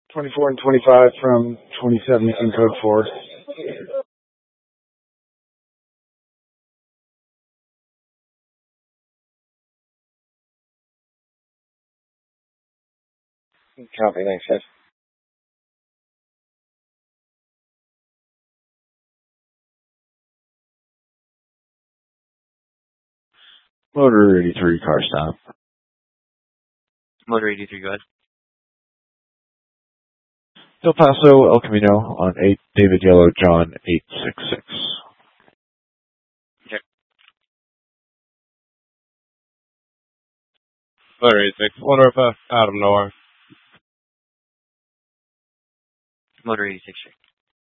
24 and 25 from 27 in code 4. Copy, thanks, guys. Motor 83, car stop. Motor 83, go ahead. Del Paso, El Camino on 8, David Yellow, John 866. Okay. Motor 86, Wonder if Adam Nowhere. Motor 86, check.